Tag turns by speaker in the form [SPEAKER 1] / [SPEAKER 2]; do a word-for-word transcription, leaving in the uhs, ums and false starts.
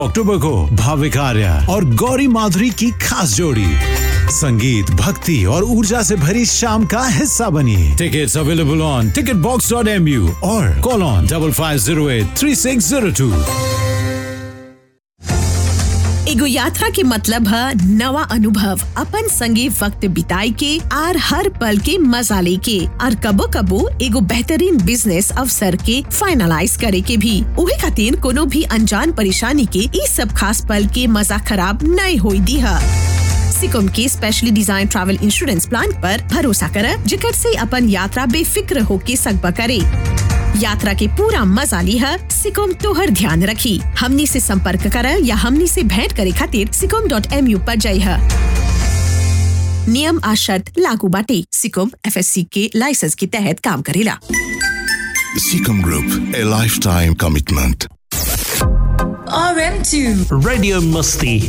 [SPEAKER 1] अक्टूबर को भाविक आर्या और गौरी माधुरी की खास जोड़ी संगीत, भक्ति और ऊर्जा से भरी शाम का हिस्सा बनिए। Tickets available on ticket box dot M you और call on double five zero at three six zero two.
[SPEAKER 2] एगो यात्रा के मतलब है नवा अनुभव, अपन संगे वक्त बिताई के आर हर पल के मजा लेके और कबो कबो एगो बेहतरीन बिजनेस अवसर के फाइनलाइज करे के भी। उहे खातिर कोनो भी अनजान परेशानी के ई सब खास पल के मजा खराब नहीं होई दी है। सिकम के specially design travel insurance plan पर भरोसा करे, जिकर से अपन यात्रा बेफिक्र होके सकबा करे। यात्रा के पूरा मजा ली है सिकम तोहर ध्यान रखी। हमनी से संपर्क करे या हमनी से भेंट करे खातिर सिकम डॉट एम यू पर जाई है। नियम आ शर्त लागू बाटे। सिकम एफ एस सी के लाइसेंस के तहत काम करेला।
[SPEAKER 3] Seacom Group, a lifetime commitment.
[SPEAKER 4] R M two
[SPEAKER 5] Radio Musti